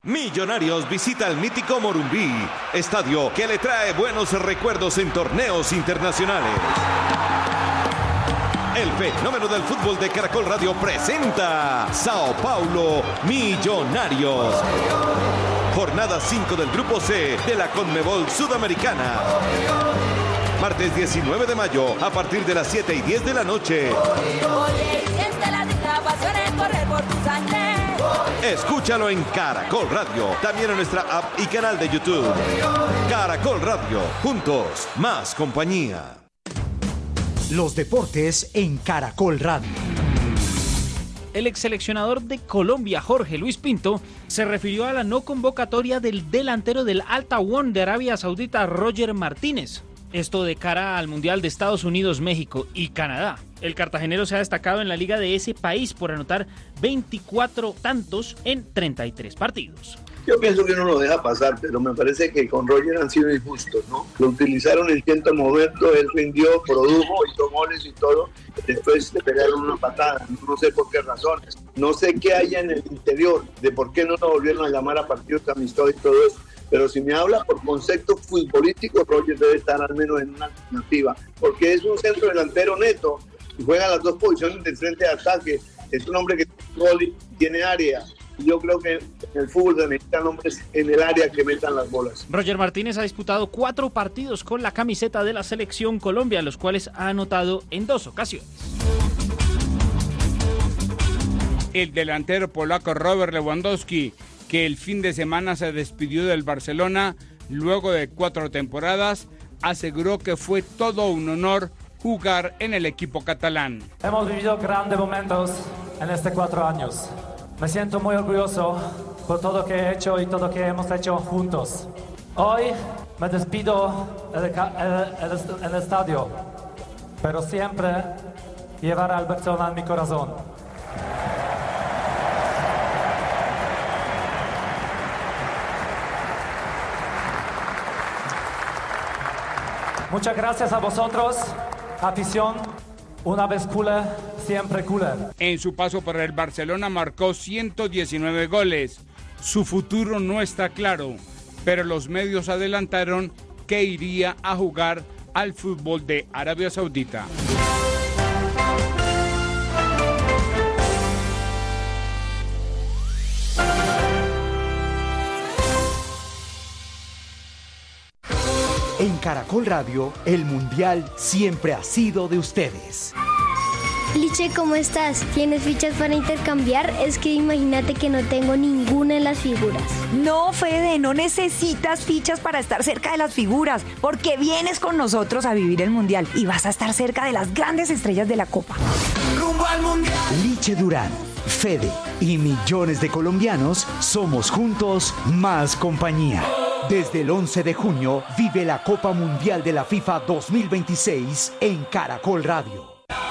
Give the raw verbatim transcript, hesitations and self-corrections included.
Millonarios visita el mítico Morumbí, estadio que le trae buenos recuerdos en torneos internacionales. El fenómeno del fútbol de Caracol Radio presenta Sao Paulo Millonarios. Jornada cinco del Grupo C de la Conmebol Sudamericana. Martes diecinueve de mayo a partir de las siete y diez de la noche. Escúchalo en Caracol Radio, también en nuestra app y canal de YouTube. Caracol Radio, juntos, más compañía. Los deportes en Caracol Radio. El ex seleccionador de Colombia, Jorge Luis Pinto, se refirió a la no convocatoria del delantero del Al Tawón de Arabia Saudita, Roger Martínez. Esto de cara al Mundial de Estados Unidos, México y Canadá. El cartagenero se ha destacado en la liga de ese país por anotar veinticuatro tantos en treinta y tres partidos. Yo pienso que uno lo deja pasar, pero me parece que con Roger han sido injustos, ¿no? Lo utilizaron en cierto momento, él rindió, produjo, hizo goles y todo. Después le pegaron una patada, no sé por qué razones. No sé qué haya en el interior, de por qué no lo volvieron a llamar a partidos amistosos y todo eso. Pero si me habla por concepto futbolístico, Roger debe estar al menos en una alternativa, porque es un centro delantero neto, y juega las dos posiciones de frente de ataque, es un hombre que tiene gol y tiene área. Y yo creo que en el fútbol se necesitan hombres en el área que metan las bolas. Roger Martínez ha disputado cuatro partidos con la camiseta de la Selección Colombia, los cuales ha anotado en dos ocasiones. El delantero polaco Robert Lewandowski, que el fin de semana se despidió del Barcelona luego de cuatro temporadas, aseguró que fue todo un honor jugar en el equipo catalán. Hemos vivido grandes momentos en estos cuatro años. Me siento muy orgulloso por todo lo que he hecho y todo lo que hemos hecho juntos. Hoy me despido en el, el, el, el estadio, pero siempre llevaré al Barcelona en mi corazón. Muchas gracias a vosotros, afición, una vez culé, siempre culé. En su paso por el Barcelona marcó ciento diecinueve goles. Su futuro no está claro, pero los medios adelantaron que iría a jugar al fútbol de Arabia Saudita. En Caracol Radio, el Mundial siempre ha sido de ustedes. Liche, ¿cómo estás? ¿Tienes fichas para intercambiar? Es que imagínate que no tengo ninguna de las figuras. No, Fede, no necesitas fichas para estar cerca de las figuras, porque vienes con nosotros a vivir el Mundial y vas a estar cerca de las grandes estrellas de la Copa. ¡Rumbo al Mundial! Liche Durán, Fede y millones de colombianos somos juntos más compañía. Desde el once de junio vive la Copa Mundial de la FIFA dos mil veintiséis en Caracol Radio.